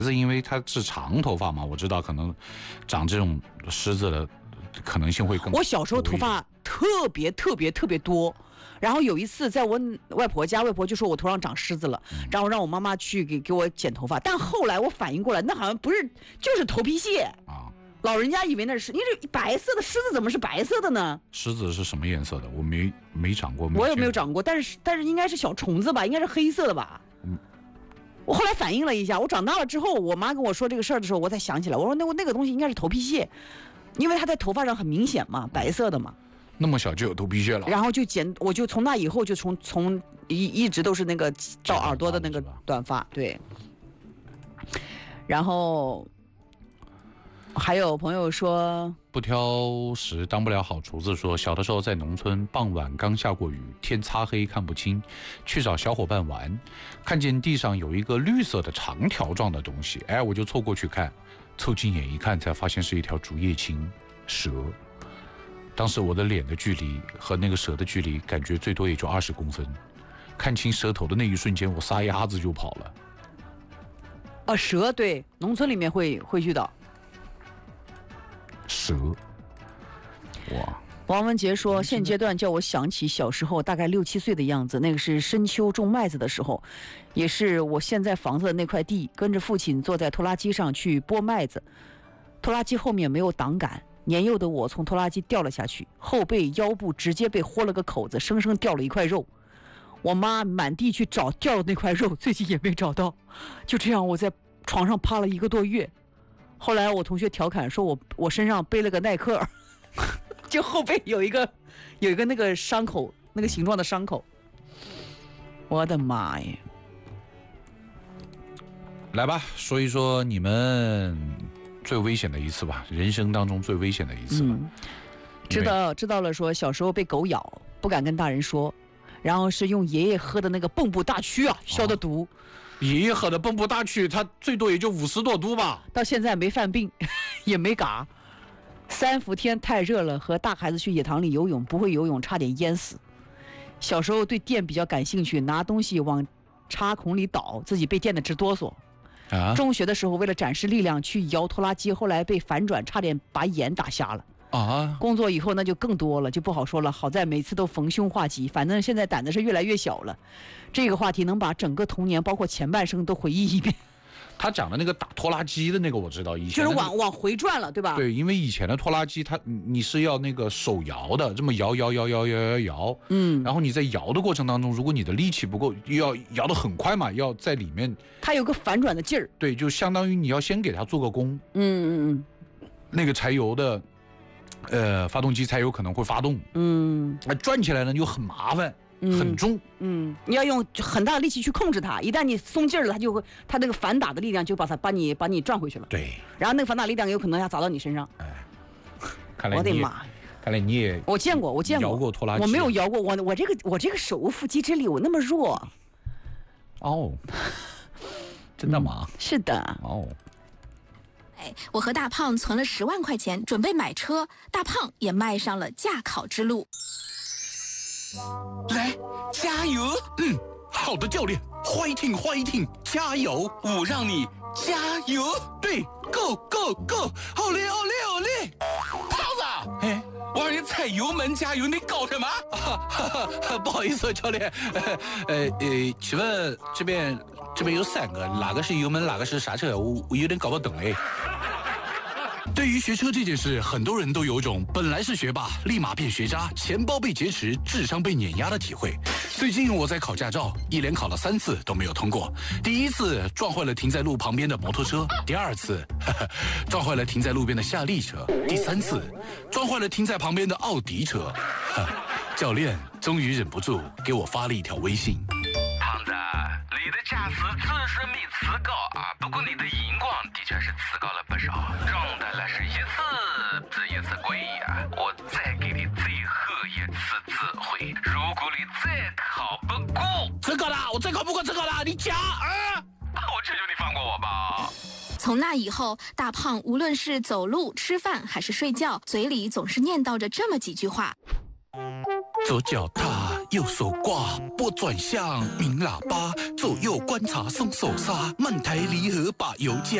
是因为他是长头发嘛，我知道可能长这种虱子的可能性会更。 我小时候头发特别多，然后有一次在我外婆家，外婆就说我头上长虱子了，然后让我妈妈去给我剪头发。但后来我反应过来，那好像不是，就是头皮屑啊。老人家以为那是，因为白色的虱子怎么是白色的呢？ 虱子是什么颜色的？我没长过。 我也没有长过，但是应该是小虫子吧，应该是黑色的吧。我后来反应了一下，我长大了之后，我妈跟我说这个事儿的时候，我才想起来，我说那个东西应该是头皮屑，因为它在头发上很明显嘛，白色的嘛。 那么小就有头皮屑了， 然后就我就从那以后就从一直都是那个到耳朵的那个短发，对。然后还有朋友说， 不挑食当不了好厨子说，小的时候在农村，傍晚刚下过雨，天擦黑看不清，去找小伙伴玩，看见地上有一个绿色的长条状的东西，我就凑过去看，凑近眼一看，才发现是一条竹叶青蛇。当时我的脸的距离和那个蛇的距离，感觉最多也就20公分。看清蛇头的那一瞬间，我撒丫子就跑了。 蛇对，农村里面会遇到蛇。哇！ 王文杰说，现阶段叫我想起小时候大概6、7岁的样子，那个是深秋种麦子的时候，也是我现在房子的那块地，跟着父亲坐在拖拉机上去拨麦子，拖拉机后面没有挡杆，年幼的我从拖拉机掉了下去，后背腰部直接被豁了个口子，生生掉了一块肉。我妈满地去找掉了那块肉，最近也没找到。就这样我在床上趴了1个多月。后来我同学调侃说我身上背了个耐克，就后背有一个那个伤口，那个形状的伤口。我的妈呀！ 来吧，说一说你们最危险的一次吧，人生当中最危险的一次吧。 知道了，说小时候被狗咬，不敢跟大人说，然后是用爷爷喝的那个蚌埠大曲啊消的毒。 爷爷喝的蚌埠大曲，它最多也就50多度吧， 到现在没犯病，也没嘎。3伏天太热了，和大孩子去野塘里游泳，不会游泳差点淹死。小时候对电比较感兴趣，拿东西往插孔里倒，自己被电得直哆嗦。中学的时候为了展示力量去摇拖拉机，后来被反转，差点把眼打瞎了。工作以后那就更多了，就不好说了。好在每次都逢凶化吉，反正现在胆子是越来越小了。这个话题能把整个童年包括前半生都回忆一遍。 他讲的那个打拖拉机的那个我知道，以前、 就是往回转了，对吧？ 对，因为以前的拖拉机你是要那个手摇的，这么摇，然后你在摇的过程当中，如果你的力气不够，要摇得很快嘛，要在里面它有个反转的劲儿。 对，就相当于你要先给它做个功。那个柴油的发动机才有可能会发动。转起来呢就很麻烦。很重， 你要用很大的力气去控制它，一旦你松劲儿了，它那个反打的力量就把你转回去了。 对， 然后那个反打力量有可能要砸到你身上。 看来我的妈！ 看来你也我见过摇过拖拉机。 我没有摇过，我这个手无缚鸡之力，我那么弱。 真的吗？ 是的。 我和大胖存了10万块钱，准备买车，大胖也迈上了驾考之路。 来，加油！好的，教练 ，fighting， 加油！我让你加油！对 ，go， 好嘞！胖子，我让你踩油门加油，你搞什么？ 不好意思，教练。请问这边有3个，哪个是油门，哪个是刹车？我有点搞不懂哎。 对于学车这件事，很多人都有种本来是学霸，立马变学渣，钱包被劫持，智商被碾压的体会。最近我在考驾照，一连考了3次都没有通过。第1次撞坏了停在路旁边的摩托车，第2次撞坏了停在路边的夏利车，第3次撞坏了停在旁边的奥迪车。教练终于忍不住给我发了一条微信。 胖子，你的驾驶知识没提高啊，不过你的眼光的确是提高了不少，撞的那是一次比一次贵呀。我再给你最后一次机会，如果你再考不过， 我再考不过你讲我求求你放过我吧。 从那以后，大胖无论是走路、吃饭还是睡觉，嘴里总是念叨着这么几句话： 左脚踏， 右手挂拨转向，鸣喇叭，左右观察松手刹，慢抬离合把油加。